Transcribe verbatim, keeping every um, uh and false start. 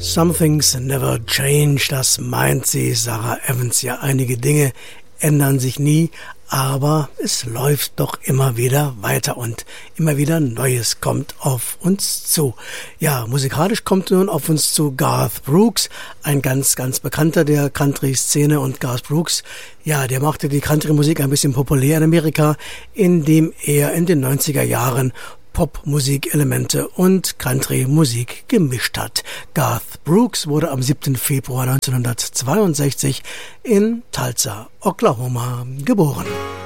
Some things never change, das meint sie, Sara Evans. Ja, einige Dinge ändern sich nie, aber es läuft doch immer wieder weiter und immer wieder Neues kommt auf uns zu. Ja, musikalisch kommt nun auf uns zu Garth Brooks, ein ganz, ganz bekannter der Country-Szene. Und Garth Brooks, ja, der machte die Country-Musik ein bisschen populär in Amerika, indem er in den neunziger Jahren Popmusik-Elemente und Country-Musik gemischt hat. Garth Brooks wurde am siebten Februar neunzehnhundertzweiundsechzig in Tulsa, Oklahoma, geboren.